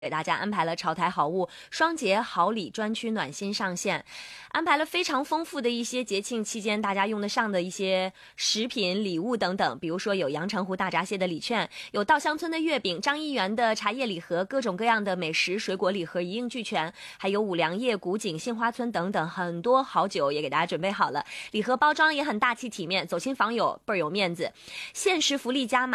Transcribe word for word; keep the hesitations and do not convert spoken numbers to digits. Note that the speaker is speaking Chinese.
给大家安排了潮台好物双节好礼专区暖心上线，安排了非常丰富的一些节庆期间大家用得上的一些食品礼物等等，比如说有阳澄湖大闸蟹的礼券，有稻香村的月饼，张一元的茶叶礼盒，各种各样的美食水果礼盒一应俱全，还有五粮液、古井、杏花村等等，很多好酒也给大家准备好了，礼盒包装也很大气体面，走亲访友倍儿有面子，限时福利加码。